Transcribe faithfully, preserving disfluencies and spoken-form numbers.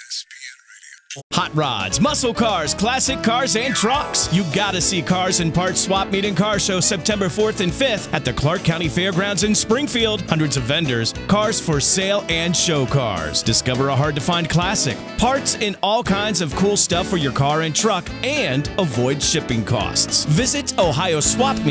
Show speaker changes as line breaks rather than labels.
Hot rods, muscle cars, classic cars, and trucks. You gotta see Cars and Parts Swap Meet and Car Show September fourth and fifth at the Clark County Fairgrounds in Springfield. Hundreds of vendors, cars for sale, and show cars. Discover a hard-to-find classic, parts, and all kinds of cool stuff for your car and truck, and avoid shipping costs. Visit Ohio Swap Meet.